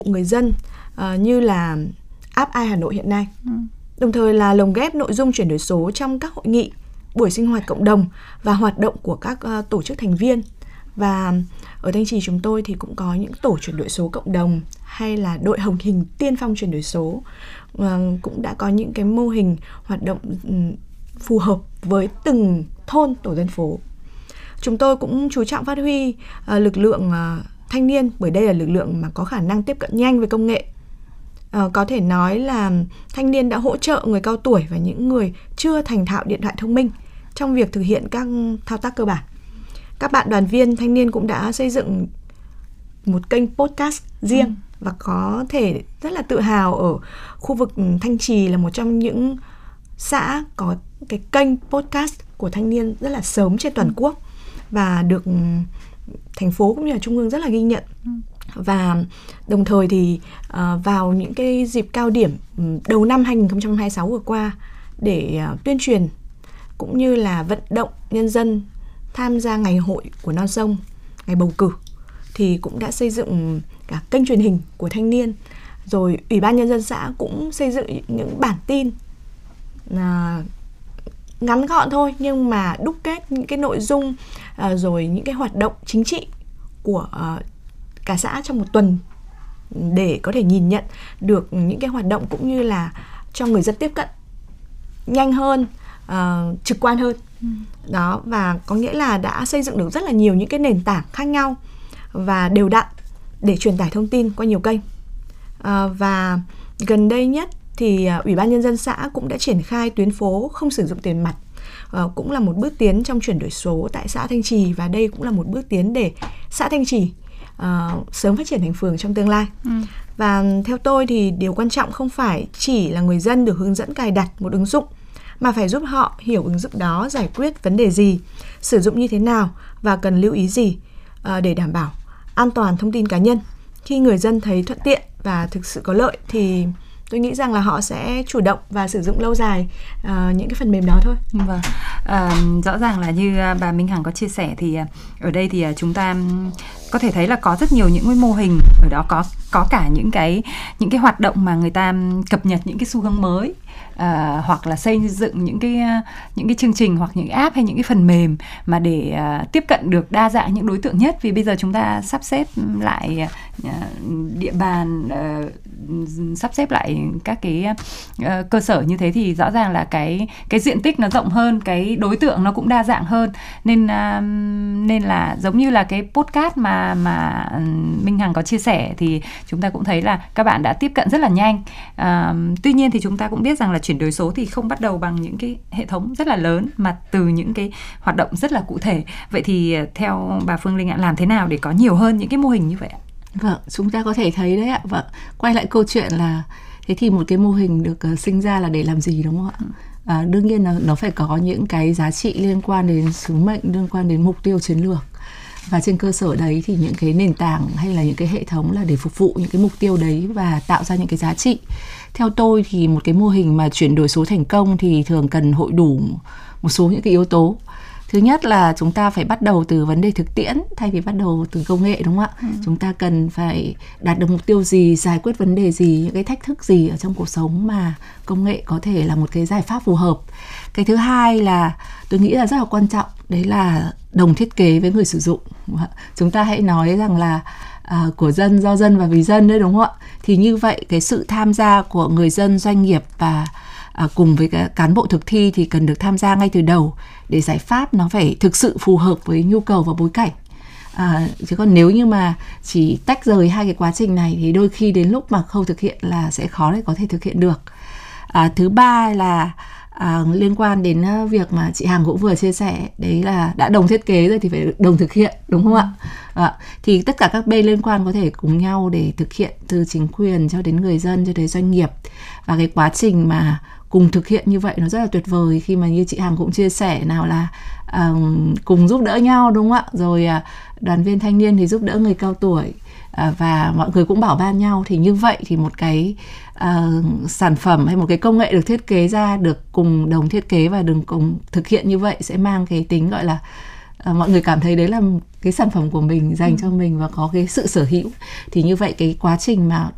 người dân như là app Ai Hà Nội hiện nay. Đồng thời là lồng ghép nội dung chuyển đổi số trong các hội nghị, buổi sinh hoạt cộng đồng và hoạt động của các tổ chức thành viên. Và ở Thanh Trì chúng tôi thì cũng có những tổ chuyển đổi số cộng đồng hay là đội hồng hình tiên phong chuyển đổi số, cũng đã có những cái mô hình hoạt động phù hợp với từng thôn tổ dân phố. Chúng tôi cũng chú trọng phát huy lực lượng thanh niên, bởi đây là lực lượng mà có khả năng tiếp cận nhanh với công nghệ. Có thể nói là thanh niên đã hỗ trợ người cao tuổi và những người chưa thành thạo điện thoại thông minh trong việc thực hiện các thao tác cơ bản. Các bạn đoàn viên thanh niên cũng đã xây dựng một kênh podcast riêng và có thể rất là tự hào ở khu vực Thanh Trì là một trong những xã có cái kênh podcast của thanh niên rất là sớm trên toàn quốc và được thành phố cũng như là trung ương rất là ghi nhận. Và đồng thời thì vào những cái dịp cao điểm đầu năm 2026 vừa qua để tuyên truyền cũng như là vận động nhân dân tham gia ngày hội của non sông, ngày bầu cử, thì cũng đã xây dựng cả kênh truyền hình của thanh niên. Rồi Ủy ban Nhân dân xã cũng xây dựng những bản tin ngắn gọn thôi, nhưng mà đúc kết những cái nội dung rồi những cái hoạt động chính trị của cả xã trong một tuần để có thể nhìn nhận được những cái hoạt động cũng như là cho người dân tiếp cận nhanh hơn, trực quan hơn. Đó, và có nghĩa là đã xây dựng được rất là nhiều những cái nền tảng khác nhau và đều đặn để truyền tải thông tin qua nhiều kênh. Và gần đây nhất thì Ủy ban Nhân dân xã cũng đã triển khai tuyến phố không sử dụng tiền mặt, cũng là một bước tiến trong chuyển đổi số tại xã Thanh Trì, và đây cũng là một bước tiến để xã Thanh Trì sớm phát triển thành phường trong tương lai. Và theo tôi thì điều quan trọng không phải chỉ là người dân được hướng dẫn cài đặt một ứng dụng, mà phải giúp họ hiểu ứng dụng đó giải quyết vấn đề gì, sử dụng như thế nào và cần lưu ý gì để đảm bảo an toàn thông tin cá nhân. Khi người dân thấy thuận tiện và thực sự có lợi thì tôi nghĩ rằng là họ sẽ chủ động và sử dụng lâu dài những cái phần mềm đó thôi. Vâng, rõ ràng là như bà Minh Hằng có chia sẻ thì ở đây thì chúng ta có thể thấy là có rất nhiều những cái mô hình ở đó, có cả những cái hoạt động mà người ta cập nhật những cái xu hướng mới, hoặc là xây dựng những cái chương trình hoặc những app hay những cái phần mềm mà để tiếp cận được đa dạng những đối tượng nhất. Vì bây giờ chúng ta sắp xếp lại địa bàn, sắp xếp lại các cái cơ sở như thế thì rõ ràng là cái diện tích nó rộng hơn, cái đối tượng nó cũng đa dạng hơn, nên là giống như là cái podcast mà Minh Hằng có chia sẻ thì chúng ta cũng thấy là các bạn đã tiếp cận rất là nhanh. Tuy nhiên thì chúng ta cũng biết rằng là chuyển đổi số thì không bắt đầu bằng những cái hệ thống rất là lớn, mà từ những cái hoạt động rất là cụ thể. Vậy thì theo bà Phương Linh ạ, làm thế nào để có nhiều hơn những cái mô hình như vậy ạ? Vâng, chúng ta có thể thấy đấy ạ. Vâng, quay lại câu chuyện là thế thì một cái mô hình được sinh ra là để làm gì, đúng không ạ? Đương nhiên là nó phải có những cái giá trị liên quan đến sứ mệnh, liên quan đến mục tiêu chiến lược. Và trên cơ sở đấy thì những cái nền tảng hay là những cái hệ thống là để phục vụ những cái mục tiêu đấy và tạo ra những cái giá trị. Theo tôi thì một cái mô hình mà chuyển đổi số thành công thì thường cần hội đủ một số những cái yếu tố. Thứ nhất là chúng ta phải bắt đầu từ vấn đề thực tiễn thay vì bắt đầu từ công nghệ, đúng không ạ? Chúng ta cần phải đạt được mục tiêu gì, giải quyết vấn đề gì, những cái thách thức gì ở trong cuộc sống mà công nghệ có thể là một cái giải pháp phù hợp. Cái thứ hai là tôi nghĩ là rất là quan trọng, đấy là đồng thiết kế với người sử dụng. Chúng ta hãy nói rằng là của dân, do dân và vì dân đấy, đúng không ạ? Thì như vậy cái sự tham gia của người dân, doanh nghiệp và cùng với các cán bộ thực thi thì cần được tham gia ngay từ đầu để giải pháp nó phải thực sự phù hợp với nhu cầu và bối cảnh. Chứ còn nếu như mà chỉ tách rời hai cái quá trình này thì đôi khi đến lúc mà khâu thực hiện là sẽ khó để có thể thực hiện được. Thứ ba là liên quan đến việc mà chị Hằng cũng vừa chia sẻ, đấy là đã đồng thiết kế rồi thì phải đồng thực hiện, đúng không ạ? Thì tất cả các bên liên quan có thể cùng nhau để thực hiện, từ chính quyền cho đến người dân cho đến doanh nghiệp. Và cái quá trình mà cùng thực hiện như vậy nó rất là tuyệt vời, khi mà như chị Hằng cũng chia sẻ, nào là cùng giúp đỡ nhau, đúng không ạ? Rồi đoàn viên thanh niên thì giúp đỡ người cao tuổi, và mọi người cũng bảo ban nhau. Thì như vậy thì một cái sản phẩm hay một cái công nghệ được thiết kế ra, được cùng đồng thiết kế và đừng cùng thực hiện như vậy sẽ mang cái tính gọi là mọi người cảm thấy đấy là cái sản phẩm của mình, dành cho mình và có cái sự sở hữu. Thì như vậy cái quá trình mà